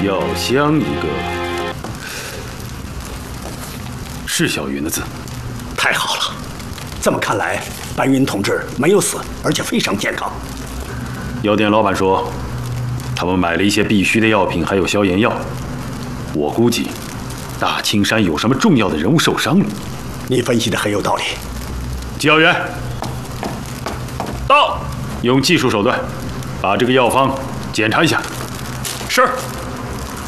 药箱一个，是小云的字。 太好了，这么看来，白云同志没有死，而且非常健康。 药店老板说，他们买了一些必需的药品，还有消炎药。我估计，大青山有什么重要的人物受伤了。 你分析的很有道理。 机要员，到，用技术手段把这个药方检查一下。 是。